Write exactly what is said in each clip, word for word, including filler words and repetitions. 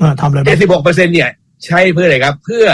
ทำอะไรบ้างเจ็ดสิบหกเปอร์เซ็นต์เนี่ยใช้เพื่ออะไรครับเพื่อ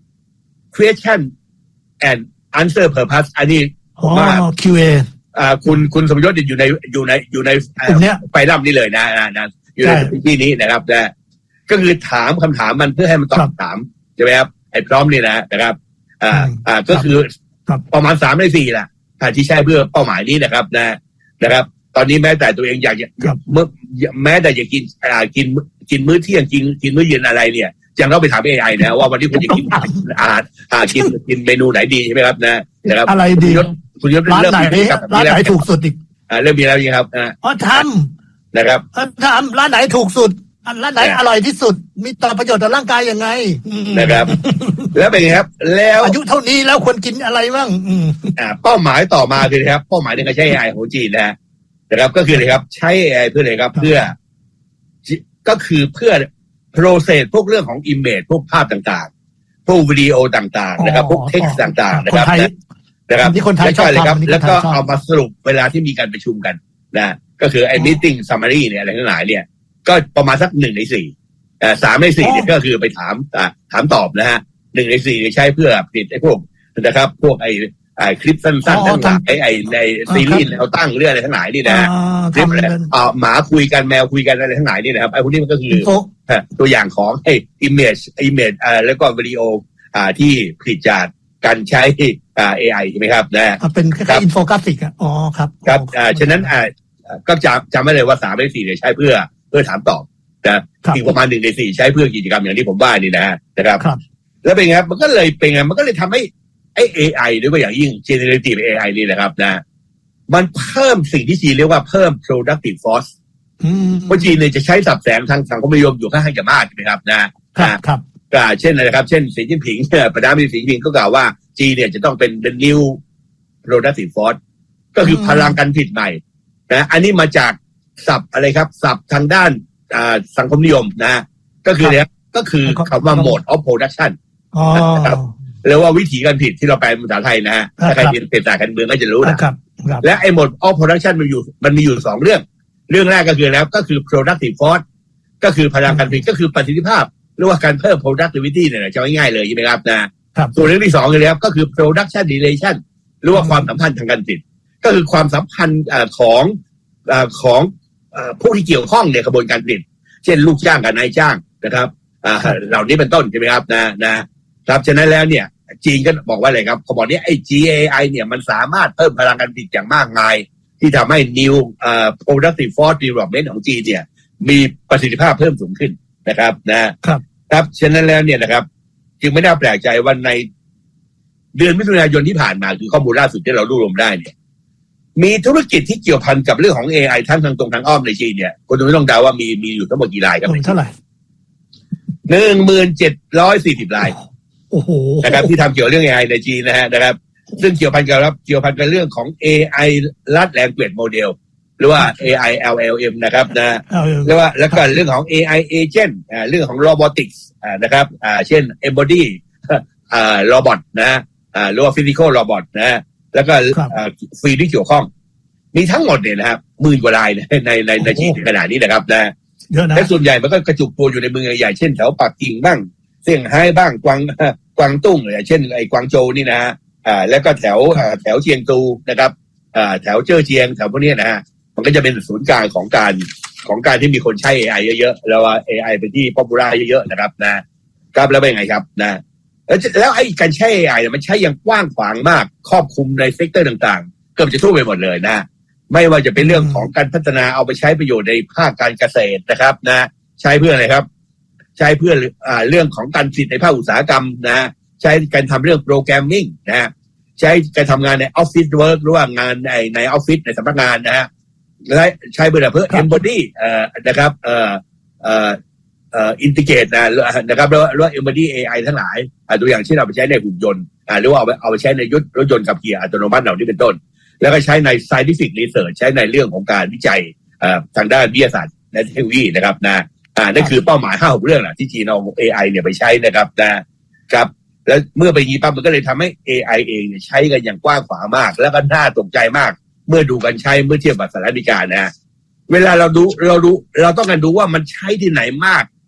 question and answer purpose อันนี้ผมว่าคิว เออ่าคุณคุณสมยศอยู่ในอยู่ในอยู่ในไฟดับนี่เลยนะนะนะอยู่ในที่นี้นะครับนะก็คือถามคำถามมันเพื่อให้มันตอบคำถามใช่ไหมครับไอ้พร้อมนี่นะนะครับอ่าอ่าก็คือประมาณสามในสี่แหละที่ใช้เพื่อเป้าหมายนี้นะครับนะนะครับตอนนี้แม้แต่ตัวเองอยากเมื่อแม้แต่อยากกินอ่ากินกินมื้อเที่ยงกินกินมื้อเย็นอะไรเนี่ยยังต้องไปถาม เอ ไอ นะว่าวันนี้คุณจะกินอาหารอ่ากินกินเมนูไหนดีใช่ไหมครับนะนะครับอะไรดีคุณยศร้านไหนร้านไหนถูกสุดอีกอ่าเริ่มมีแล้วยังครับอ่าอ๋อทำนะครับทำร้านไหนถูกสุดร้านไหนอร่อยที่สุดมีต่อประโยชน์ต่อร่างกายยังไงนะครับแล้วเป็นไงครับแล้วอายุเท่านี้แล้วควรกินอะไรบ้างอ่าเป้าหมายต่อมาคือครับเป้าหมายในการใช้ เอ ไอ ของจีนนะฮะนะครับก็คืออะไรครับใช้ เอ ไอ เพื่ออะไรครับเพื่อก็คือเพื่อ process พวกเรื่องของ image พวกภาพต่างๆพวกวิดีโอต่างๆนะครับพวก text ต่างๆนะครับนะครับที่คนไทยชอบทำแล้วก็เอามาสรุปเวลาที่มีการประชุมกันนะก็คือไอ้ meeting summary เนี่ยอะไรทั้งหลายเนี่ยก็ประมาณสักหนึ่งในสี่อ่าสามในสี่เนี่ยก็คือไปถามอ่าถามตอบนะฮะหนึ่งในสี่ใช้เพื่อผลิตไอ้พวกนะครับพวกไอ้ไอ้คลิปสั้นๆทั้งหลายไอ้ไอ้ในซีรีส์เราตั้งเรื่องอะไรทั้งหลายนี่นะคลิปอะไรอ่าหมาคุยกันแมวคุยกันอะไรทั้งหลายนี่นะครับไอ้พวกนี้มันก็คือตัวอย่างของไอ้ image image อ่าแล้วก็วิดีโออ่าที่ผลิตจากการใช้อ่า เอ ไอ ใช่ไหมครับนะเป็นคล้ายๆอินโฟกราฟิกอ่ะอ๋อครับครับอ่าฉะนั้นอ่าก็จำจำไว้เลยว่าสามในสี่เนี่ยใช้เพื่อเพื่อถามตอบนะอีกประมาณหนึ่งในสี่ใช้เพื่อกิจกรรมอย่างที่ผมว่านี่นะนะครับแล้วเป็นไงครับมันก็เลยเป็นไงมันก็เลยทำให้ไอ้ เอ ไอ ด้วยว่าอย่างยิ่ง generative เอ ไอ นี่นะครับนะมันเพิ่มสิ่งที่จีนเรียกว่าเพิ่ม productive force เพราะจีนเนี่ยจะใช้สับแสงทางสังคมนิยมอยู่ค่อนข้างจะมากใช่ไหมครับนะครับก็เช่นอะไรครับเช่นสีจิ้นผิงประธานาธิบดีสีจิ้นผิงก็กล่าวว่าจีนเนี่ยจะต้องเป็น the new productive force ก็คือพลังการผลิตใหม่นะอันนี้มาจากศัพท์อะไรครับศัพท์ทางด้านสังคมนิยมนะก็คือเนี่ยก็คือคำว่า mode of production นะครับหรือว่าวิธีการผลิตที่เราแปลเป็นภาษาไทยนะฮะถ้าใครเรียนภาษาการเมืองก็จะรู้นะและไอ้ mode of production มันอยู่มันมีอยู่สองเรื่องเรื่องแรกก็คือแล้วก็คือ productive force ก็คือพลังการผลิตก็คือประสิทธิภาพหรือว่าการเพิ่ม productivity เนี่ยจะง่ายๆเลยใช่ไหมครับนะส่วนเรื่องที่สองคือแล้วก็คือ production relation หรือว่าความสัมพันธ์ทางการผลิตก็คือความสัมพันธ์ของของผู้ที่เกี่ยวข้องในกระบวนการผลิตเช่นลูกจ้างกับนายจ้างนะครับเหล่านี้เป็นต้นใช่ไหมครับนะนะครับฉะนั้นแล้วเนี่ยจีนก็บอกว่าอะไรครับเขาบอกนี้ไอ้ จี เอ ไอ เนี่ยมันสามารถเพิ่มพลังการผลิตอย่างมากมายที่ทำให้ new productive force development ของจีนเนี่ยมีประสิทธิภาพเพิ่มสูงขึ้นนะครับนะครับครับฉะนั้นแล้วเนี่ยนะครับจึงไม่น่าแปลกใจว่าในเดือนมิถุนายนที่ผ่านมาคือข้อมูลล่าสุดที่เรารวบรวมได้เนี่ยมีธุรกิจที่เกี่ยวพันกับเรื่องของ เอ ไอ ทั้งทางตรงทางอ้อมในจีนเนี่ยคุณไม่ต้องเดาว่ามีมีอยู่ทั้งหมดกี่รายครับเท่าไหร่หนึ่งหมื่นเจ็ดร้อยสี่สิบรายโอ้โหนะครับที่ทำเกี่ยวเรื่อง เอ ไอ ในจีนนะฮะนะครับซึ่งเกี่ยวพันกับเกี่ยวพันกับเรื่องของ เอ ไอ Large Language Model หรือว่า เอ ไอ แอล แอล เอ็ม นะครับนะหรือว่าแล้วก็เรื่องของ เอ ไอ Agent อ่าเรื่องของ Robotics อ่านะครับอ่าเช่น Embody อ่า Robot นะอ่าหรือว่า Physical Robot นะแล้วก็ฟรีที่เกี่ยวข้องมีทั้งหมดเนี่ยนะครับหมื่นกว่ารายในในในในจีนขนาดนี้นะครับนะและส่วนใหญ่มันก็กระจุกตัวอยู่ในเมืองใหญ่ๆเช่นแถวปักกิ่งบ้างเซี่ยงไฮ้บ้างกวางกวางตุ้งเช่นไอ้กวางโจวนี่นะฮะอ่าแล้วก็แถวแถวเชียงตูนะครับอ่าแถวเจ้อเจียงแถวพวกนี้นะฮะมันก็จะเป็นศูนย์กลางของการของการที่มีคนใช้ เอ ไอ เยอะๆแล้วว่า เอ ไอ เป็นที่ป๊อปปูล่าเยอะๆนะครับนะครับแล้วเป็นไงครับนะแล้วแล้วไอ้การใช้ เอ ไอ เนี่ยมันใช้อย่างกว้างขวางมากครอบคลุมในเซกเตอร์ต่างๆเกือบจะทั่วไปหมดเลยนะไม่ว่าจะเป็นเรื่องของการพัฒนาเอาไปใช้ประโยชน์ในภาคการเกษตรนะครับนะใช้เพื่ออะไรครับใช้เพื่ออ่าเรื่องของการผลิตในภาคอุตสาหกรรมนะใช้การทำเรื่องโปรแกรมมิ่งนะใช้การทำงานในออฟฟิศเวิร์กหรือว่างานในในออฟฟิศในสำนักงานนะฮะและใช้เพื่อเพื่อ embody เอ่อนะครับเอ่อเอ่อเอ่อ integrate นะนะครับแล้วแล้ว embody เอ ไอ ทั้งหลายอ่าตัวอย่างเช่นเอาไปใช้ในหุ่นยนต์อ่าหรือว่าเอาไปเอาไปใช้ในรถยนต์ขับขี่อัตโนมัติเหล่านี้เป็นต้นแล้วก็ใช้ใน scientific research ใช้ในเรื่องของการวิจัยอ่าทางด้านวิทยาศาสตร์และเทคโนโลยีนะครับนะอ่านั่นคือเป้าหมายห้าหกเรื่องแหละที่จีนเอา เอ ไอ เนี่ยไปใช้นะครับนะครับแล้วเมื่อไปยีปั๊บมันก็เลยทำให้ เอ ไอ เองเนี่ยใช้กันอย่างกว้างขวางมากแล้วก็น่าตกใจมากเมื่อดูกันใช้เมื่อเทียบกับสหรัฐอเมริกานะเวลาเราดูเราดูเราต้องการดูว่ามันใช้ที่ไหนมาก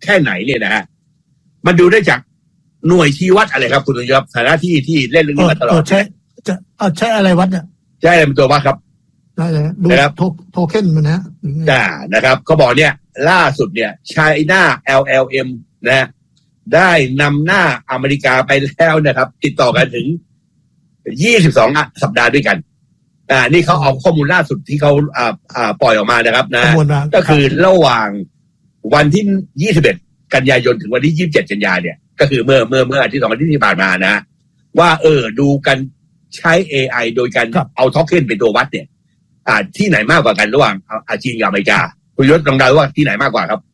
แค่ไหนเนี่ยนะฮะมันดูได้จากหน่วยชี้วัดอะไรครับคุณตุลยศฐานะที่ที่เล่นเรื่องนี้มาตลอดใช้จะเอาใช้อะไรวัดเนี่ยใช่อะไรเป็นตัววัดครับได้เลยดูโทเค็นมันนะอ่านะครับเขาบอกเนี่ยล่าสุดเนี่ย China แอล แอล เอ็ม นะฮะได้นำหน้าอเมริกาไปแล้วนะครับติดต่อกันถึงยี่สิบสองสัปดาห์ด้วยกันอ่านี่เขาเอาข้อมูลล่าสุดที่เขาอ่าอ่าปล่อยออกมานะครับนะก็คือระหว่างวันที่ยี่สิบเอ็ดกันยายนถึงวันที่ยี่สิบเจ็ดกันยายนเนี่ยก็คือเมื่อเมื่อเมื่ออาทิตย์สองอาทิตย์ที่ผ่านมานะว่าเออดูกันใช้ เอ ไอ โดยการเอาโทเค็นเป็นตัววัดเนี่ยอ่าที่ไหนมากกว่ากันระหว่างอาจีนกับอเมริกาคุณยศลองเดาว่าที่ไหนมากกว่าครับ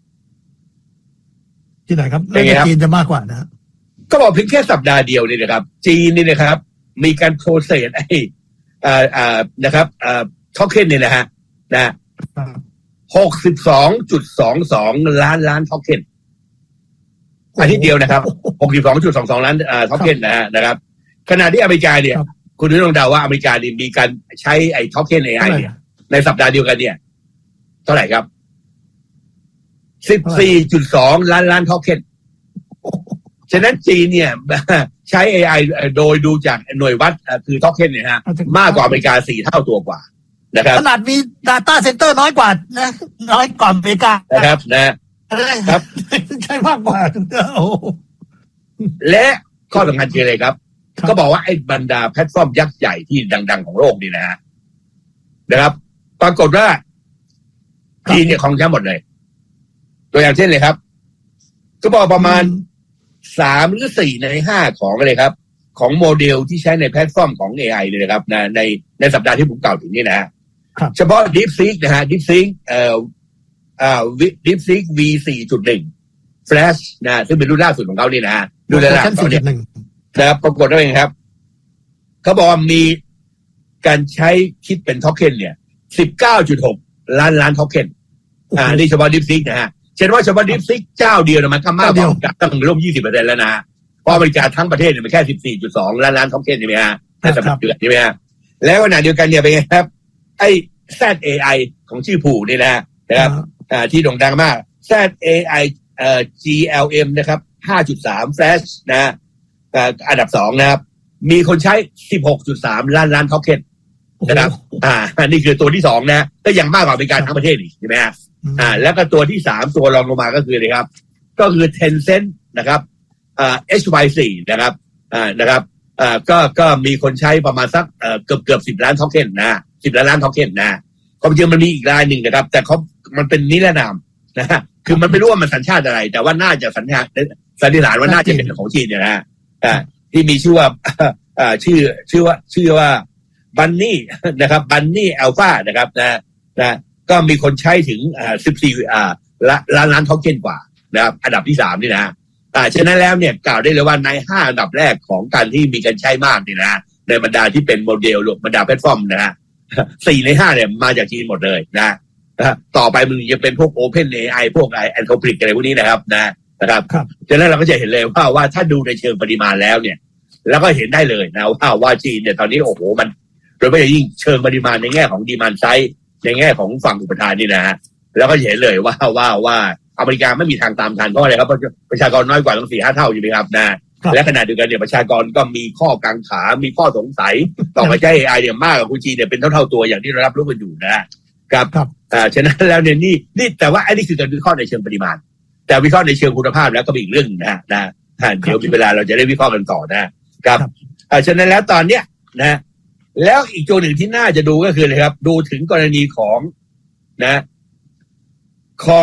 ที่ไหนครับจีนจะมากกว่านะก็บอกเพียงแค่สัปดาห์เดียวนี่นะครับจีนนี่นะครับมีการโปรเซสไอ้อ่าอ่านะครับอ่าโทเค็นเนี่ยนะฮะนะหกสิบสองจุดสองสองล้านล้านโทเค็นอาทิตย์เดียวนะครับหกสิบสองจุดสองสองล้านอ่าโทเค็นนะฮะนะครับขณะที่อเมริกาเนี่ยคุณนึกลองเดาว่าอเมริกาเนี่ยมีการใช้ไอ้โทเค็น เอ ไอ เนี่ยในสัปดาห์เดียวกันเนี่ยเท่าไหร่ครับ สิบสี่จุดสองล้านล้านโทเค็นฉะนั้นจีนเนี่ยใช้ เอ ไอ โดยดูจากหน่วยวัดคือโทเค็นเนี่ยฮะมากกว่าอเมริกาสี่เท่าตัวกว่านะครับขนาดมี data center น้อยกว่านะน้อยกว่าอเมริกานะครับนะครับใช่มากกว่าโอ้และข้อสำคัญคืออะไรครับก็บอกว่าไอ้บรรดาแพลตฟอร์มยักษ์ใหญ่ที่ดังๆของโลกนี่นะฮะนะครับปรากฏว่าจีนเนี่ยครองแชมป์หมดเลยตัวอย่างเช่นเลยครับก็บอกประมาณสามหรือสี่ในห้าของเลยครับของโมเดลที่ใช้ในแพลตฟอร์มของ เอ ไอ เลยนะครับในในในสัปดาห์ที่ผมกล่าวถึงนี่นะฮะเฉพาะ DeepSeek นะฮะ DeepSeek เอ่ออ่า DeepSeek วี สี่จุดหนึ่ง Flash นะซึ่งเป็นรุ่นล่าสุดของเขานี่นะฮะรุ่นล่าสุดเนี่ยนะครับปรากฏว่าไงครับเขาบอกว่ามีการใช้คิดเป็นโทเค็นเนี่ย สิบเก้าจุดหกล้านล้านโทเค็นอ่านี่เฉพาะ DeepSeek นะฮะเช่นว่าเฉพาะ DeepSeek เจ้าเดียวมันก็มากกว่าตั้งร่วม ยี่สิบเปอร์เซ็นต์ แล้วนะเพราะอเมริกาทั้งประเทศเนี่ยมันแค่ สิบสี่จุดสอง ล้านล้านโทเค็นใช่ไหมฮะในสัปดาห์เดือนใช่ไหมฮะแล้วขณะเดียวกันเนี่ยเป็นไงครับไอ้ แซด เอ ไอ ของชื่อผู่นี่นะนะครับอ่าที่โด่งดังมาก แซด เอ ไอ เอ่อ จี แอล เอ็ม นะครับ ห้าจุดสาม Flash นะอ่าอันดับสองนะครับมีคนใช้ สิบหกจุดสาม ล้านล้านโทเค็นนะครับอ่านี่คือตัวที่สองนะก็ยังมากกว่าอเมริกาทั้งประเทศอีกใช่ไหมฮะอ่าแล้วก็ตัวที่สามตัวรองลงมาก็คืออะไรครับก็คือ Tencent นะครับอ่า เอช วาย โฟร์ นะครับอ่านะครับอ่าก็ก็มีคนใช้ประมาณสักเอ่อเกือบเกือบสิบล้านโทเค็นนะสิบล้านล้านโทเค็นนะความจริงมันมีอีกรายหนึ่งนะครับแต่เขามันเป็นนิรนามนะฮะคือมันไม่รู้ว่ามันสัญชาติอะไรแต่ว่าน่าจะสัญชาติสันนิษฐานว่าน่าจะเป็นของจีนเนี่ยนะฮะอ่าที่มีชื่อว่าอ่าชื่อชื่อว่าชื่อว่าบันนี่นะครับบันนี่อัลฟานะครับนะนะก็มีคนใช้ถึงอ่าสิบสี่อ่าล้านล้านโทเค็นกว่านะครับอันดับที่สามนี่นะอ่าฉะนั้นแล้วเนี่ยกล่าวได้เลยว่าในห้าอันดับแรกของการที่มีการใช้มากนี่นะในบรรดาที่เป็นโมเดลหรือบรรดาแพลตฟอร์มนะฮะสี่ในห้าเนี่ยมาจากจีนหมดเลยนะนะต่อไปมันจะเป็นพวก Open เอ ไอ พวกไอแอนโทริกอะไรพวกนี้นะครับนะนะครับฉะนั้นเราก็จะเห็นเลยว่าว่าถ้าดูในเชิงปริมาณแล้วเนี่ยแล้วก็เห็นได้เลยนะว่าว่าจีนเนี่ยตอนนี้โอ้โหมันโดยเฉพาะยิ่งเชิงปริมาณในแง่ของดีมานด์ไซด์ในแง่ของฝั่งอุปทานนี่นะฮะแล้วก็เห็นเลยว่าว่าว่าอเมริกาไม่มีทางตามทันเพราะอะไรครับเพราะประชากรน้อยกว่าตั้งสี่ห้าเท่าอยู่ไหมครับนะและขณะเดียวกันเนี่ยประชากรก็มีข้อกังขา มีข้อสงสัยต่อมาใช้ เอ ไอ เนี่ยมากกว่าคุณจีนเนี่ยเป็นเท่าๆตัวอย่างที่เรารับรู้กันอยู่นะครับอ่าฉะนั้นแล้วเนี่ยนี่นี่แต่ว่าไอ้นี่คือการวิเคราะห์ในเชิงปริมาณแต่วิเคราะห์ในเชิงคุณภาพแล้วก็มีอีกเรื่องนะนะเดี๋ยวมีเวลาเราจะได้วิเคราะห์กันต่อนะครับอ่าฉะนั้นแล้วตอนเนี้ยนะแล้วอีกตัวหนึ่งที่น่าจะดูก็คือเลยครับดูถึงกรณีของนะของ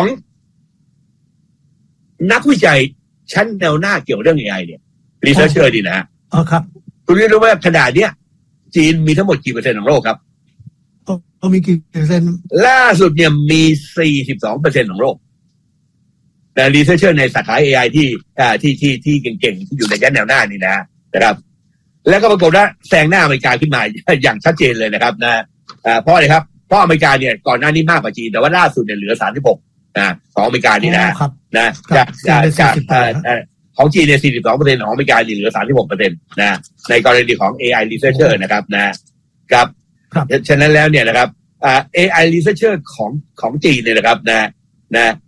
นักวิจัยชั้นแนวหน้าเกี่ยวเรื่อง เอ ไอ เนี่ยรีเสิร์ชเชอร์ดีนะฮะอ๋อครับคุณรู้ว่าขนาดเนี้ยจีนมีทั้งหมดกี่เปอร์เซ็นต์ของโลกครับเขามีกี่เปอร์เซ็นต์ล่าสุดเนี่ยมี สี่สิบสองเปอร์เซ็นต์ ของโลกแต่รีเสิร์ชเชอร์ในสาขา เอ ไอ ที่อ่าที่ที่ที่เก่งๆที่อยู่ในชั้นแนวหน้านี่นะนะครับแล้วก็ปรากฏว่าแซงหน้าอเมริกาขึ้นมาอย่างชัดเจนเลยนะครับนะอ่าเพราะอะไรครับเพราะอเมริกาเนี่ยก่อนหน้านี้มากกว่าจีนแต่ว่าล่าสุดเนี่ยเหลือสามสิบหกนะของอเมริกานี่นะนะจากจากจากของจีนเนี่ย สี่สิบสองเปอร์เซ็นต์ ของอเมริกาเหลือ สามสิบหกเปอร์เซ็นต์ นะในกรณีของ เอ ไอ Researcher นะครับนะครับฉะนั้นแล้วเนี่ยนะครับอ่า เอ ไอ Researcher ของของจีนเนี่ยนะครับนะนะ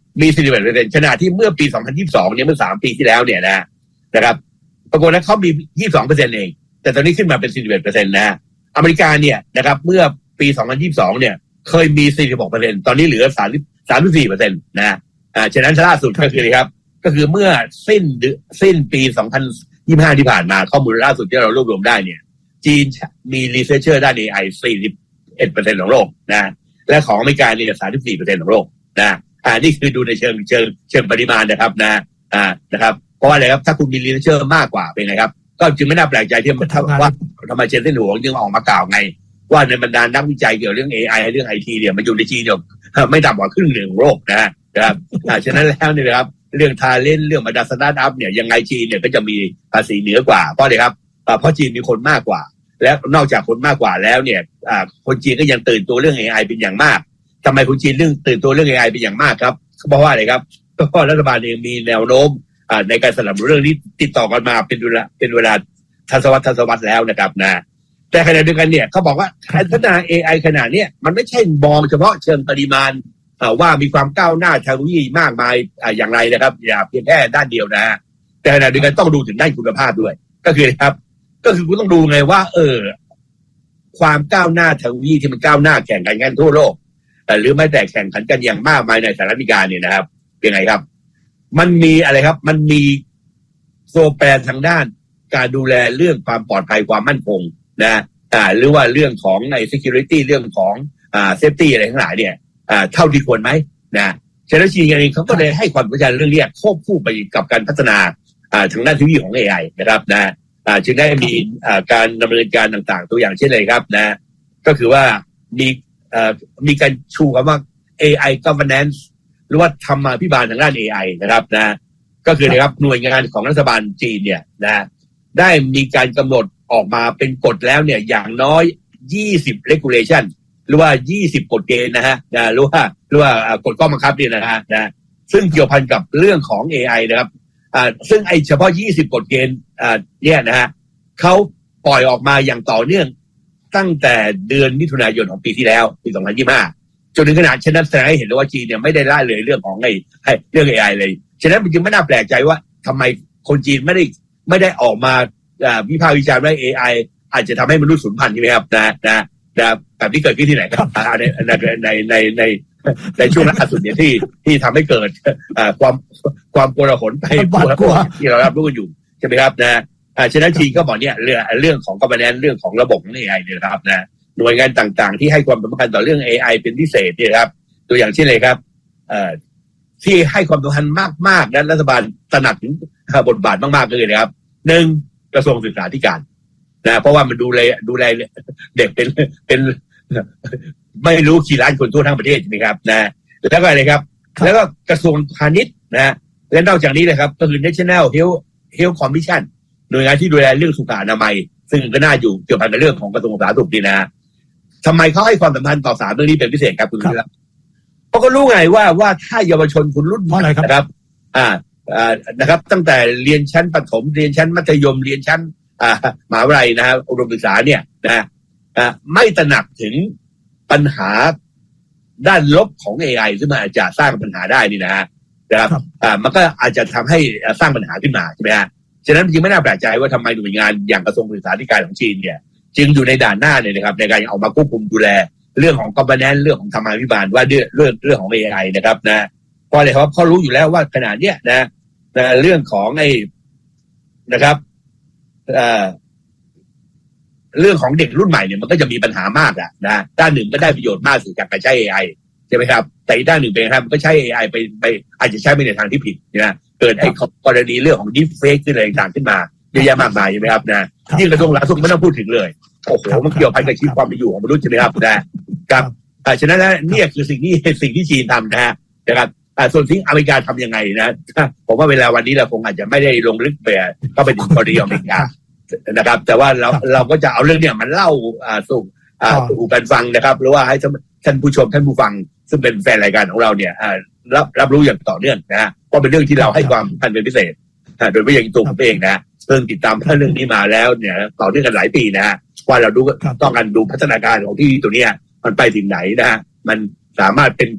มี สี่สิบเอ็ดเปอร์เซ็นต์ ขณะที่เมื่อปีสองพันยี่สิบสองเนี่ยเมื่อสามปีที่แล้วเนี่ยนะนะครับปรากฏว่าเขามี ยี่สิบสองเปอร์เซ็นต์ เองแต่ตอนนี้ขึ้นมาเป็น สี่สิบเอ็ดเปอร์เซ็นต์ นะอเมริกาเนี่ยนะครับเมื่อปีสองพันยี่สิบสองเนี่ยเคยมี สี่สิบหกเปอร์เซ็นต์ ตอนนี้เหลือสามสิบ สามสิบสี่เปอร์เซ็นต์ นะอ่าฉะนั้นล่าสุดก็คือครับก็คือเมื่อสิ้นสิ้นปีสองพันยี่สิบห้าที่ผ่านมาข้อมูลล่าสุดที่เรารวบรวมได้เนี่ยจีนมีรีเสิร์ชเชอร์ด้าน เอ ไอ สี่สิบเอ็ดเปอร์เซ็นต์ ของโลกนะและของอเมริกาเนี่ย สามสิบสี่เปอร์เซ็นต์ ของโลกนะอ่านี่คือดูในเชิงเชิงเชิงปริมาณนะครับนะอ่านะครับเพราะว่าอะไรครับถ้าคุณมีรีเสิร์ชเชอร์มากกว่าเป็นไงครับก็จึงไม่น่าแปลกใจที่ว่าทำไมเจนเซ่นหัวจึงออกมากล่าวไงว่าในบรรดานักวิจัยเกี่ยวเรื่อง เอ ไอ เรื่อง ไอ ที เนี่ยมันอยู่ในจีนเนี่ยไม่ต่ำกว่าครึ่งหนึ่งของโลกนะครับอ่าฉะนั้นแล้วเนี่ยนะครับเรื่องทาเลนต์เรื่องบรรดาสตาร์ทอัพเนี่ยยังไงจีนเนี่ยก็จะมีภาษีเหนือกว่าเพราะอะไรครับเพราะจีนมีคนมากกว่าและนอกจากคนมากกว่าแล้วเนี่ยคนจีนก็ยังตื่นตัวเรื่อง เอ ไอ เป็นอย่างมากทำไมคนจีนเรื่องตื่นตัวเรื่อง เอ ไอ เป็นอย่างมากครับเพราะว่าอะไรครับเพราะรัฐบาลเองมีแนวโน้มในการสนับสนุนเรื่องนี้ติดต่อกันมาเป็นเวลาเป็นเวลาทศวรรษทศวรรษแล้วนะครับนะแต่ขณะเดียวกันเนี่ยเขาบอกว่าการพัฒนา เอ ไอ ขนาดนี้มันไม่ใช่มองเฉพาะเชิงปริมาณว่ามีความก้าวหน้าเทคโนโลยีมากมายอย่างไรนะครับอย่าเพียงแค่ด้านเดียวนะแต่ขณะเดียวกันต้องดูถึงด้านคุณภาพด้วยก็คือครับก็คือคุณต้องดูไงว่าเออความก้าวหน้าเทคโนโลยีที่มันก้าวหน้าแข่งกันกันทั่วโลกหรือไม่แต่แข่งขันกันอย่างมากมายในสหรัฐอเมริกาเนี่ยนะครับเป็นไงครับมันมีอะไรครับมันมีโซแปรทางด้านการดูแลเรื่องความปลอดภัยความมั่นคงนะอ่าหรือว่าเรื่องของใน security เรื่องของอ่า safety อะไรทั้งหลายเนี่ยอ่าเท่าที่ควรไหมนะฉะนั้นจีนเองเขาก็เลยให้ความสำคัญเรื่องนี้ควบคู่ไปกับการพัฒนาอ่าทางด้านเทคโนโลยีของ เอ ไอ นะครับนะอ่าจึงได้มีอ่าการดำเนินการต่างๆตัวอย่างเช่นเลยครับนะก็คือว่ามีอ่ามีการชูคำว่า เอ ไอ governance หรือว่าธรรมาภิบาลทางด้าน เอ ไอ นะครับนะก็คือนะครับหน่วยงานของรัฐบาลจีนเนี่ยนะได้มีการกำหนดออกมาเป็นกฎแล้วเนี่ยอย่างน้อยยี่สิบ regulation หรือว่ายี่สิบกฎเกณฑ์นะฮะนะหรือว่าหรือว่ากฎข้อบังคับเนี่ยนะฮะนะซึ่งเกี่ยวพันกับเรื่องของ เอ ไอ นะครับอ่าซึ่งไอ้เฉพาะยี่สิบกฎเกณฑ์อ่าเนี่ยนะฮะเขาปล่อยออกมาอย่างต่อเนื่องตั้งแต่เดือนมิถุนายนของปีที่แล้วปีสองพันยี่สิบห้าจนถึงขนาดฉะนั้นแสดงให้เห็นเลยว่าจีนเนี่ยไม่ได้ละเลยเรื่องของไอ้เรื่อง เอ ไอ เลยฉะนั้นมันจึงไม่น่าแปลกใจว่าทำไมคนจีนไม่ได้ไม่ได้ออกมาวิพากษ์วิจารณ์ว่า เอ ไอ อาจจะทำให้มนุษย์สูญพันธุ์ใช่ไหมครับนะนะนะแบบที่เกิดขึ้นที่ไหนครับในในในในในในช่วงล่าสุดเนี่ยที่ที่ทำให้เกิดความความโกลาหลไปทั่วที่เรารับรู้กันอยู่ใช่ไหมครับนะฉะนั้นจีนก็บอกเนี่ยเรื่องเรื่องของกำแพงเรื่องของระบบของ เอ ไอ เนี่ยนะครับนะหน่วยงานต่างๆที่ให้ความสำคัญต่อเรื่อง เอ ไอ เป็นพิเศษเนี่ยครับตัวอย่างเช่นเลยครับที่ให้ความสำคัญมากๆนั้นรัฐบาลตระหนักถึงบทบาทมากๆเลยนะครับหนึ่งกระทรวงศึกษาธิการนะเพราะว่ามันดูแลดูแลเด็กเป็นเป็นไม่รู้กี่ล้านคนทั่วทั้งประเทศใช่ไหมครับนะแล้วก็อะไรครับแล้วก็กระทรวงพาณิชย์นะและนอกจากนี้เลยครับก็คือ National Health Health Commission หน่วยงานที่ดูแลเรื่องสุขอนามัยซึ่งก็น่าอยู่เกี่ยวพันกับเรื่องของกระทรวงสาธารณสุขนี่นะทำไมเขาให้ความสำคัญต่อสามเรื่องนี้เป็นพิเศษครับคุณครับเพราะก็รู้ไงว่าว่าถ้าเยาวชนคุณรุ่นใหม่นะครับอ่าอ่านะครับตั้งแต่เรียนชั้นประถมเรียนชั้นมัธยมเรียนชั้นอ่ามหาวิทยาลัยนะฮะอุดมศึกษาเนี่ยนะอ่าไม่ตระหนักถึงปัญหาด้านลบของ เอ ไอ ซึ่งมันอาจจะสร้างปัญหาได้นี่นะฮะนะครับอ่ามันก็อาจจะทำให้สร้างปัญหาขึ้นมาใช่ไหมฮะฉะนั้นจึงไม่น่าแปลกใจว่าทำไมหน่วยงานอย่างกระทรวงศึกษาธิการของจีนเนี่ยจึงอยู่ในด่านหน้าเนี่ยนะครับในการเอามาควบคุมดูแลเรื่องของ governance เรื่องของธรรมาภิบาลว่าเรื่องเรื่องเรื่องของ เอ ไอ นะครับนะเพราะอะไรครับเขารู้อยู่แล้วว่าขนาดเนี้ยนะนะเรื่องของไอ้นะครับเอ่อเรื่องของเด็กรุ่นใหม่เนี่ยมันก็จะมีปัญหามากอะนะด้านหนึ่งก็ได้ประโยชน์มากจากการใช้ เอ ไอ ใช่ไหมครับแต่อีกด้านหนึ่งเป็นครับมันก็ใช้ เอ ไอ ไปไปอาจจะใช้ไปในทางที่ผิดนะเกิดไอ้กรณีเรื่องของ deepfake ขึ้นอะไรต่างขึ้นมาเยอะแยะมากมายใช่ไหมครับนะยิ่งกระทรวงสาธารณสุขไม่ต้องพูดถึงเลยโอ้โหมันเกี่ยวพันกับชีวิตความเป็นอยู่ของมนุษย์ใช่ไหมครับนะครับอ่าฉะนั้นแล้วนี่คือสิ่งที่สิ่งที่จีนทำนะฮะนะครับอ่าส่วนที่อเมริกาทำยังไงนะผมว่าเวลาวันนี้เราคงอาจจะไม่ได้ลงลึกไปเข้าไปถึงกรณีอเมริกานะครับแต่ว่าเราเราก็จะเอาเรื่องเนี้ยมันเล่าอ่าสู่อ่าสู่กันฟังนะครับหรือว่าให้ท่านผู้ชมท่านผู้ฟังซึ่งเป็นแฟนรายการของเราเนี่ยอ่ารับรับรู้อย่างต่อเนื่องนะฮะเพราะเป็นเรื่องที่เราให้ความสำคัญเป็นพิเศษโดยเฉพาะอย่างตัวผมเองนะเพิ่งติดตามเรื่องนี้มาแล้วเนี่ยต่อเนื่องกันหลายปีนะฮะว่าเราดูต้องการดูพัฒนาการของที่ตัวเนี้ยมันไปถึงไหนนะฮะมันสามารถเป็น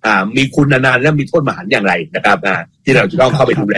อ่ามีคุณนานๆและมีโทษมหันต์อย่างไรนะครับอ่าที่เราจะต้องเข้าไปดูแล